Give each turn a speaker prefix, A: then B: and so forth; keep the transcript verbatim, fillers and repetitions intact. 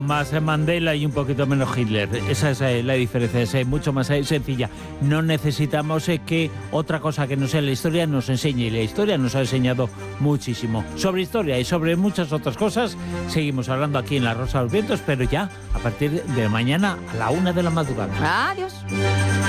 A: Más Mandela y un poquito menos Hitler. Esa es eh, la diferencia, es eh, mucho más eh, sencilla. No necesitamos eh, que otra cosa que no sea la historia nos enseñe. Y la historia nos ha enseñado muchísimo. Sobre historia y sobre muchas otras cosas seguimos hablando aquí en La Rosa de los Vientos, pero ya a partir de mañana a la una de la madrugada.
B: Adiós.